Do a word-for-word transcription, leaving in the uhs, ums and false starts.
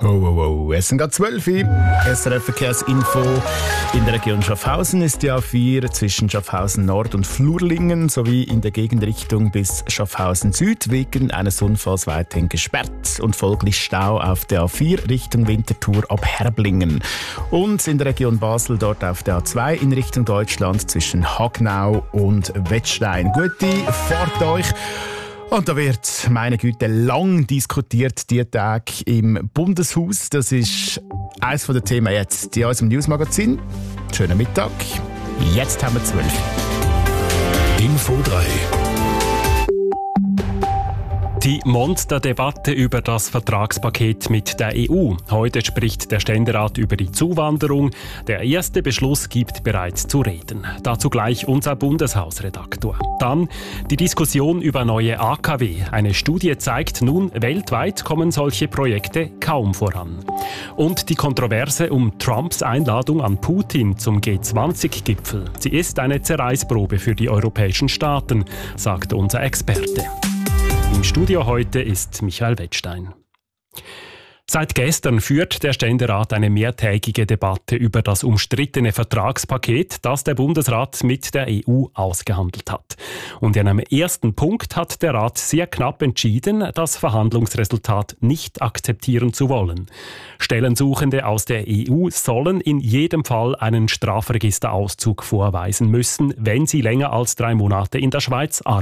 Oh, oh, oh, es sind gerade zwölf Uhr. S R F-Verkehrsinfo. In der Region Schaffhausen ist die A vier zwischen Schaffhausen Nord und Flurlingen sowie in der Gegenrichtung bis Schaffhausen Süd wegen eines Unfalls weiterhin gesperrt und folglich Stau auf der A vier Richtung Winterthur ab Herblingen. Und in der Region Basel dort auf der A zwei in Richtung Deutschland zwischen Hagnau und Wettstein. Gute Fahrt euch! Und da wird, meine Güte, lang diskutiert, die Tage im Bundeshaus. Das ist eines der Themen jetzt in unserem Newsmagazin. Schönen Mittag. Jetzt haben wir zwölf. Info drei. Die Monsterdebatte über das Vertragspaket mit der E U. Heute spricht der Ständerat über die Zuwanderung. Der erste Beschluss gibt bereits zu reden. Dazu gleich unser Bundeshausredaktor. Dann die Diskussion über neue A K W. Eine Studie zeigt nun, weltweit kommen solche Projekte kaum voran. Und die Kontroverse um Trumps Einladung an Putin zum G zwanzig Gipfel. Sie ist eine Zerreißprobe für die europäischen Staaten, sagt unser Experte. Im Studio heute ist Michael Wettstein. Seit gestern führt der Ständerat eine mehrtägige Debatte über das umstrittene Vertragspaket, das der Bundesrat mit der E U ausgehandelt hat. Und in einem ersten Punkt hat der Rat sehr knapp entschieden, das Verhandlungsresultat nicht akzeptieren zu wollen. Stellensuchende aus der E U sollen in jedem Fall einen Strafregisterauszug vorweisen müssen, wenn sie länger als drei Monate in der Schweiz arbeiten.